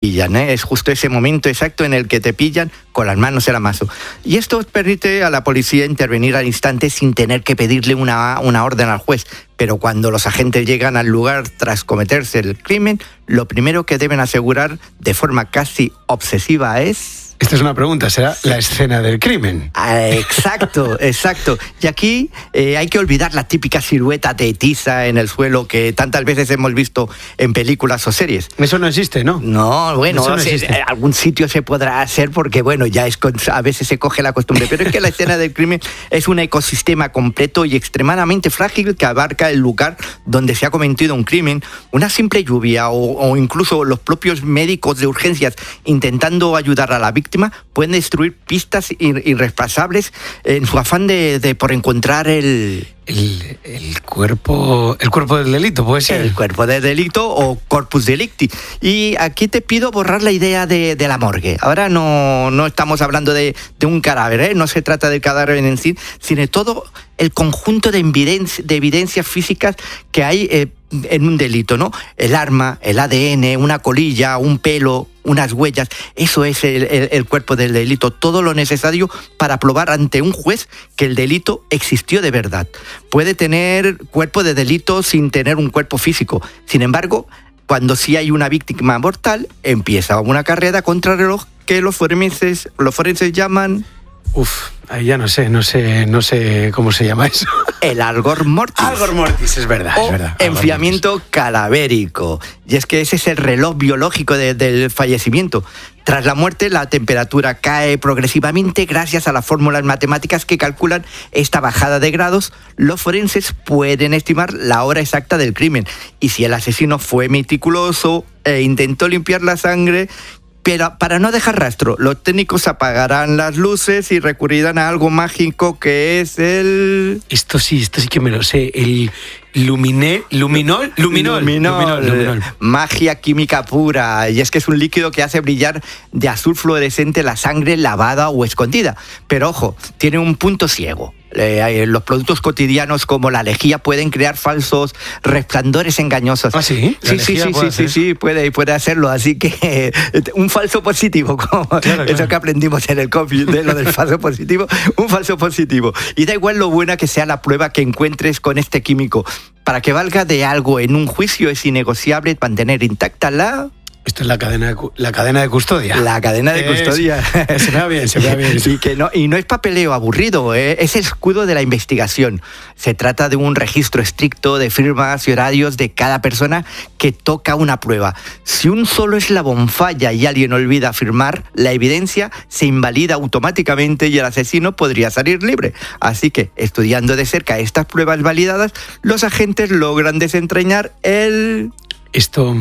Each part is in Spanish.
pillan, ¿eh? Es justo ese momento exacto en el que te pillan con las manos en la masa. Y esto permite a la policía intervenir al instante sin tener que pedirle una orden al juez. Pero cuando los agentes llegan al lugar tras cometerse el crimen, lo primero que deben asegurar de forma casi obsesiva es... Esta es una pregunta, ¿será la escena del crimen? Exacto. Y aquí hay que olvidar la típica silueta de tiza en el suelo que tantas veces hemos visto en películas o series. Eso no existe, ¿no? No, bueno, no existe. Algún sitio se podrá hacer porque, bueno, ya a veces se coge la costumbre. Pero es que la escena del crimen es un ecosistema completo y extremadamente frágil que abarca el lugar donde se ha cometido un crimen. Una simple lluvia o incluso los propios médicos de urgencias intentando ayudar a la víctima pueden destruir pistas irreemplazables en su afán por encontrar el cuerpo del delito, puede ser. El cuerpo del delito o corpus delicti. Y aquí te pido borrar la idea de la morgue. Ahora no estamos hablando de un cadáver, ¿eh? No se trata del cadáver en sí, sino de todo el conjunto de evidencias físicas que hay en un delito, ¿no? El arma, el ADN, una colilla, un pelo, unas huellas. Eso es el cuerpo del delito. Todo lo necesario para probar ante un juez que el delito existió de verdad. Puede tener cuerpo de delito sin tener un cuerpo físico. Sin embargo, cuando sí hay una víctima mortal, empieza una carrera contra el reloj que los forenses llaman... Ahí ya no sé cómo se llama eso. El algor mortis. Algor mortis, es verdad. Enfriamiento cadavérico. Y es que ese es el reloj biológico del fallecimiento. Tras la muerte, la temperatura cae progresivamente gracias a las fórmulas matemáticas que calculan esta bajada de grados. Los forenses pueden estimar la hora exacta del crimen. Y si el asesino fue meticuloso e intentó limpiar la sangre... Pero para no dejar rastro, los técnicos apagarán las luces y recurrirán a algo mágico que es el... Esto sí que me lo sé. El luminol. Magia química pura. Y es que es un líquido que hace brillar de azul fluorescente la sangre lavada o escondida. Pero ojo, tiene un punto ciego. Los productos cotidianos como la lejía pueden crear falsos resplandores engañosos. ¿Ah, sí? Sí, puede hacerlo. Así que un falso positivo, como claro. Eso que aprendimos en el COVID, de lo del falso positivo, un falso positivo. Y da igual lo buena que sea la prueba que encuentres con este químico. Para que valga de algo en un juicio es innegociable mantener intacta la... Esto es la cadena de custodia. La cadena de custodia. Se me va bien. Y no es papeleo aburrido, es el escudo de la investigación. Se trata de un registro estricto de firmas y horarios de cada persona que toca una prueba. Si un solo eslabón falla y alguien olvida firmar, la evidencia se invalida automáticamente y el asesino podría salir libre. Así que, estudiando de cerca estas pruebas validadas, los agentes logran desentrañar el... Esto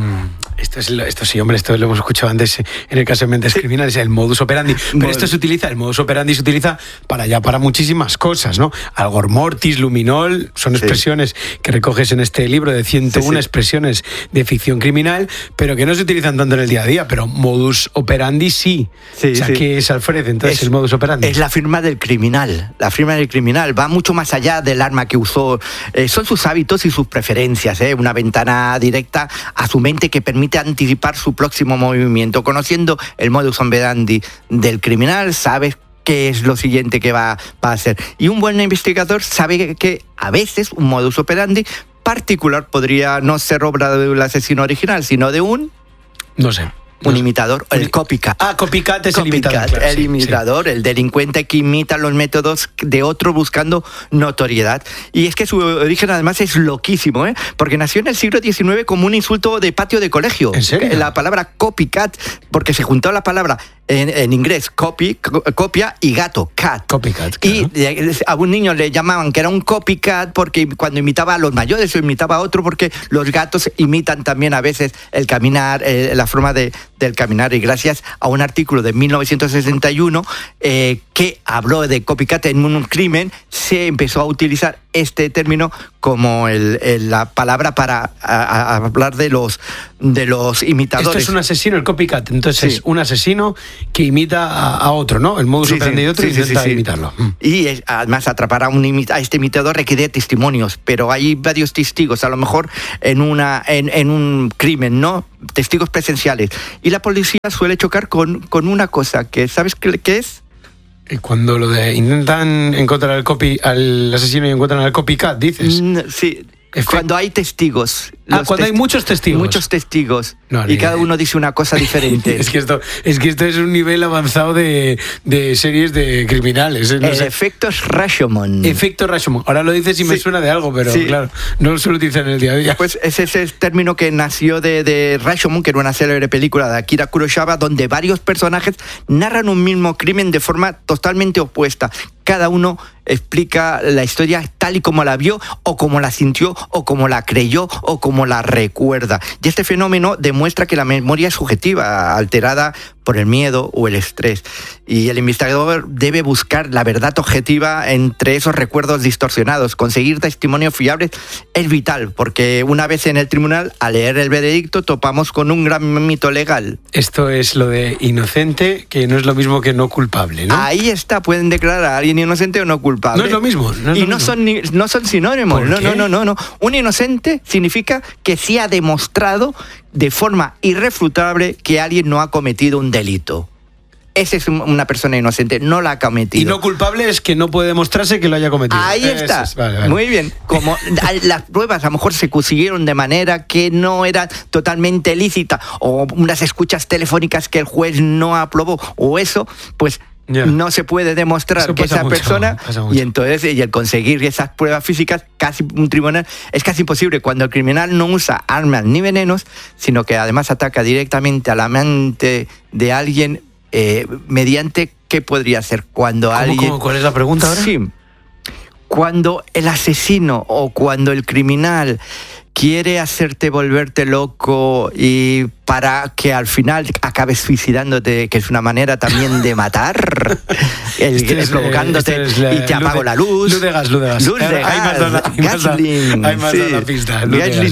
sí, hombre, esto lo hemos escuchado antes en el caso de Mentes Criminales, el modus operandi. Pero el modus operandi se utiliza para muchísimas cosas, ¿no? Algor mortis, luminol, son expresiones que recoges en este libro de 101 expresiones de ficción criminal, pero que no se utilizan tanto en el día a día, pero modus operandi sí. ¿Qué es, Alfred, entonces, el modus operandi? Es la firma del criminal. La firma del criminal va mucho más allá del arma que usó. Son sus hábitos y sus preferencias, una ventana directa a su mente que permite anticipar su próximo movimiento. Conociendo el modus operandi del criminal, sabes qué es lo siguiente que va a hacer. Y un buen investigador sabe que a veces un modus operandi particular podría no ser obra del asesino original, sino de un... No sé. Un imitador, el copycat. Copycat es el imitador. Claro, el imitador, el delincuente que imita los métodos de otro buscando notoriedad. Y es que su origen además es loquísimo, porque nació en el siglo XIX como un insulto de patio de colegio. ¿En serio? La palabra copycat, porque se juntó la palabra en inglés copia y gato, cat. Copycat, claro. Y a un niño le llamaban que era un copycat porque cuando imitaba a los mayores o imitaba a otro, porque los gatos imitan también a veces el caminar, la forma del caminar, y gracias a un artículo de 1961 que que habló de copycat en un crimen, se empezó a utilizar este término como la palabra para hablar de los imitadores. Esto es un asesino, el copycat. Entonces, es un asesino que imita a otro, ¿no? El modus operandi de otro y intenta imitarlo. Y además atrapar a este imitador requiere testimonios, pero hay varios testigos, a lo mejor en un crimen, ¿no? Testigos presenciales. Y la policía suele chocar con una cosa que, ¿sabes qué es? Cuando intentan encontrar al asesino y encuentran al copycat, dices. Sí. Cuando hay testigos. Cuando hay muchos testigos. Muchos testigos. Y cada uno dice una cosa diferente. es que esto es un nivel avanzado de series de criminales. El efecto Rashomon. Efecto Rashomon. Ahora lo dices y me suena de algo, pero claro, no lo suelo utilizar en el día a día. Pues ese es el término que nació de Rashomon, que era una célebre película de Akira Kurosawa, donde varios personajes narran un mismo crimen de forma totalmente opuesta. Cada uno explica la historia tal y como la vio, o como la sintió, o como la creyó, o como la recuerda. Y este fenómeno demuestra que la memoria es subjetiva, alterada por el miedo o el estrés. Y el investigador debe buscar la verdad objetiva entre esos recuerdos distorsionados. Conseguir testimonios fiables es vital, porque una vez en el tribunal, al leer el veredicto, topamos con un gran mito legal. Esto es lo de inocente, que no es lo mismo que no culpable, ¿no? Ahí está, pueden declarar a alguien inocente o no culpable. No es lo mismo. No son sinónimos. No. Un inocente significa que sí ha demostrado de forma irrefutable que alguien no ha cometido un delito. Esa es una persona inocente, no la ha cometido. Y no culpable es que no puede demostrarse que lo haya cometido. Ahí está. Vale. Muy bien. Como las pruebas a lo mejor se consiguieron de manera que no era totalmente lícita, o unas escuchas telefónicas que el juez no aprobó, o eso, pues no se puede demostrar que esa persona, y entonces el conseguir esas pruebas físicas, casi un tribunal, es casi imposible cuando el criminal no usa armas ni venenos, sino que además ataca directamente a la mente de alguien mediante, ¿qué podría ser? Cuando alguien... ¿Cuál es la pregunta ahora? Sí. Cuando el asesino o cuando el criminal quiere hacerte volverte loco y para que al final acabes suicidándote, que es una manera también de matar, provocándote y te apago la luz. Luz de gas. Gaslighting. Hay más la pista.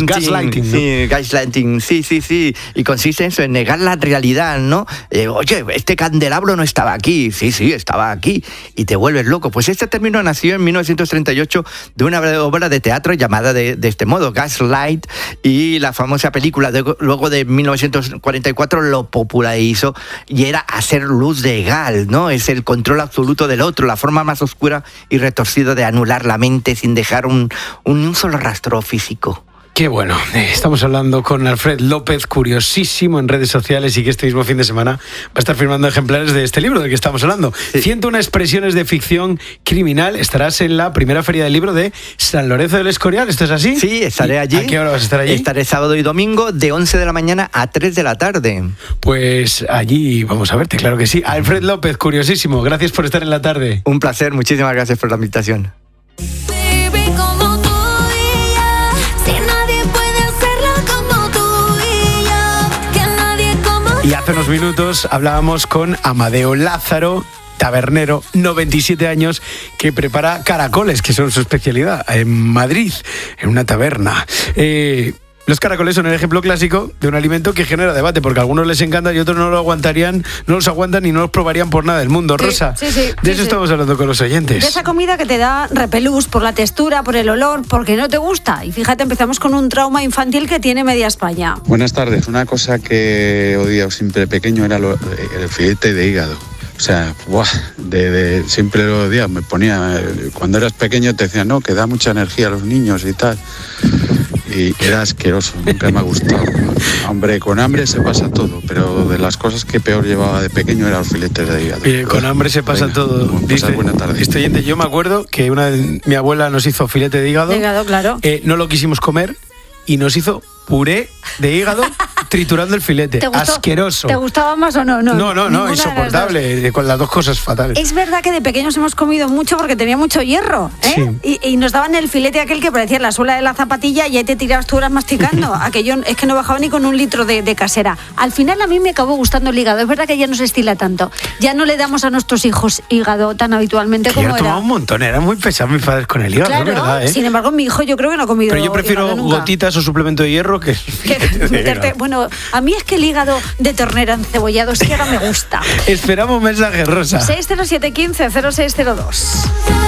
Gaslighting. Sí. Y consiste en eso, en negar la realidad, ¿no? Oye, este candelabro no estaba aquí. Sí, estaba aquí. Y te vuelves loco. Pues este término nació en 1938 de una obra de teatro llamada de este modo, Gaslight, y la famosa película luego de 1944 lo popularizó y era hacer luz de gas, ¿no? Es el control absoluto del otro, la forma más oscura y retorcida de anular la mente sin dejar un solo rastro físico. Qué bueno. Estamos hablando con Alfred López, curiosísimo en redes sociales, y que este mismo fin de semana va a estar firmando ejemplares de este libro del que estamos hablando. Sí. 101 expresiones de ficción criminal. Estarás en la primera feria del libro de San Lorenzo del Escorial. ¿Esto es así? Sí, estaré allí. ¿A qué hora vas a estar allí? Estaré sábado y domingo de 11 de la mañana a 3 de la tarde. Pues allí vamos a verte, claro que sí. Alfred López, curiosísimo. Gracias por estar en la tarde. Un placer. Muchísimas gracias por la invitación. Y hace unos minutos hablábamos con Amadeo Lázaro, tabernero, 97 años, que prepara caracoles, que son su especialidad, en Madrid, en una taberna. Los caracoles son el ejemplo clásico de un alimento que genera debate, porque a algunos les encanta y otros no lo aguantarían, no los aguantan y no los probarían por nada del mundo. Sí, Rosa, de eso estamos hablando con los oyentes. De esa comida que te da repelús por la textura, por el olor, porque no te gusta. Y fíjate, empezamos con un trauma infantil que tiene media España. Buenas tardes. Una cosa que odiaba siempre pequeño era el filete de hígado. O sea, siempre lo odiaba. Me ponía, cuando eras pequeño te decían, no, que da mucha energía a los niños y tal. Y era asqueroso, nunca me ha gustado. Hombre, con hambre se pasa todo, pero de las cosas que peor llevaba de pequeño eran los filetes de hígado. Con hambre se pasa todo. Dice, buena tarde. Oyente, yo me acuerdo que una vez mi abuela nos hizo filete de hígado. De hígado, claro. No lo quisimos comer y nos hizo puré de hígado triturando el filete. Asqueroso. ¿Te gustaba más o no? No, insoportable. Con las dos cosas fatales. Es verdad que de pequeños hemos comido mucho porque tenía mucho hierro, ¿eh? Sí. Y nos daban el filete aquel que parecía la suela de la zapatilla y ahí te tirabas tú horas masticando. Aquello es que no bajaba ni con un litro de casera. Al final a mí me acabó gustando el hígado. Es verdad que ya no se estila tanto. Ya no le damos a nuestros hijos hígado tan habitualmente como yo era. tomaba un montón, eran muy pesados mis padres con el hígado, Claro, ¿verdad? Sin embargo, mi hijo yo creo que no ha comido. Pero yo prefiero gotitas o suplemento de hierro que meterte. Bueno, a mí es que el hígado de ternera encebollado sí que ahora me gusta. Esperamos mensajes, Rosa. 60715 0602.